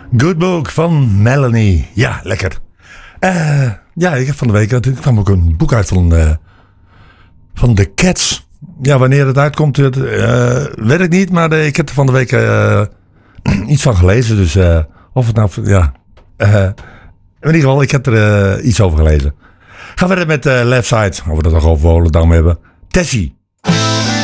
Good Book van Melanie. Ja, lekker. Ja, ik heb van de week natuurlijk kwam ook een boek uit van The Cats. Ja, wanneer het uitkomt, weet ik niet. Maar ik heb er van de week iets van gelezen. Dus of het nou... Ja, in ieder geval, ik heb er iets over gelezen. Gaan we verder met Left Side. Of we het nog over Volendam hebben. Tessie.